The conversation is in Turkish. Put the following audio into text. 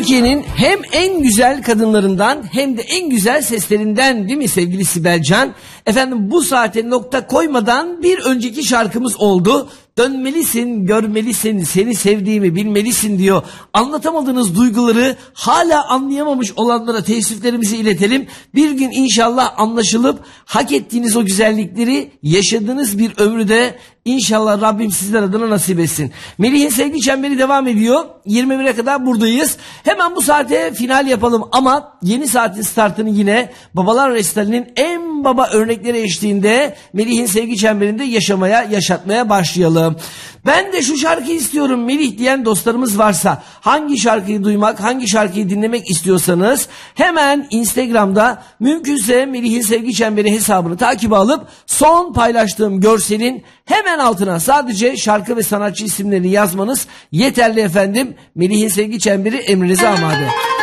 Türkiye'nin hem en güzel kadınlarından hem de en güzel seslerinden, değil mi sevgili Sibel Can? Efendim bu saate nokta koymadan bir önceki şarkımız oldu. Dönmelisin, görmelisin, seni sevdiğimi bilmelisin diyor. Anlatamadığınız duyguları hala anlayamamış olanlara teessüflerimizi iletelim. Bir gün inşallah anlaşılıp hak ettiğiniz o güzellikleri yaşadığınız bir ömrü de İnşallah Rabbim sizler adına nasip etsin. Melih'in sevgi çemberi devam ediyor. 21'e kadar buradayız. Hemen bu saate final yapalım ama yeni saatin startını yine Babalar Resitali'nin en baba örnekleri eşliğinde Melih'in sevgi çemberinde yaşatmaya başlayalım. Ben de şu şarkıyı istiyorum Melih diyen dostlarımız varsa, hangi şarkıyı duymak, hangi şarkıyı dinlemek istiyorsanız hemen Instagram'da mümkünse Melih'in sevgi çemberi hesabını takibe alıp son paylaştığım görselin hemen altına sadece şarkı ve sanatçı isimlerini yazmanız yeterli efendim. Melih'in sevgi çemberi emrinize amade.